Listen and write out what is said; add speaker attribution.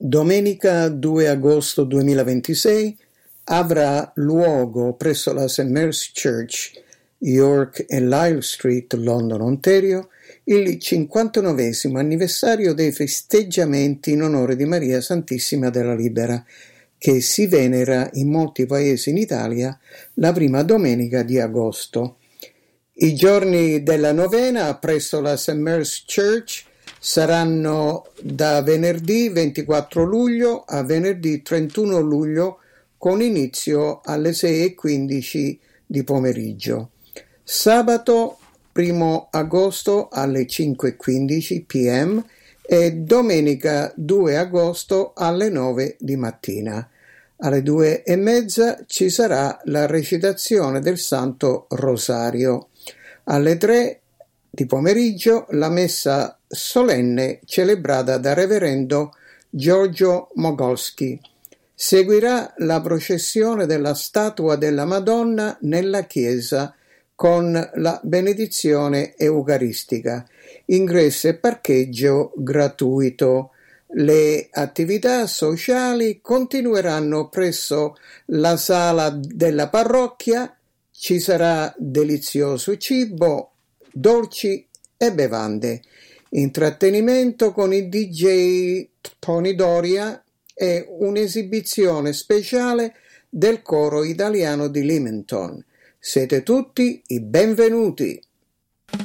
Speaker 1: Domenica 2 agosto 2026 avrà luogo presso la St. Mary's Church, York e Lisle Street, London, Ontario, il 59° anniversario dei festeggiamenti in onore di Maria Santissima della Libera, che si venera in molti paesi in Italia la prima domenica di agosto. I giorni della novena presso la St. Mary's Church saranno da venerdì 24 luglio a venerdì 31 luglio con inizio alle 6:15 di pomeriggio. Sabato 1 agosto alle 5:15 p.m. e domenica 2 agosto alle 9 di mattina. Alle 2:30 ci sarà la recitazione del Santo Rosario. Alle 3 di pomeriggio la messa solenne celebrata da Reverendo Giorgio Mogolski. Seguirà la processione della statua della Madonna nella chiesa con la benedizione eucaristica. Ingresso e parcheggio gratuito. Le attività sociali continueranno presso la sala della parrocchia. Ci sarà delizioso cibo, dolci e bevande, intrattenimento con il DJ Tony Doria e un'esibizione speciale del coro italiano di Leamington. Siete tutti i benvenuti!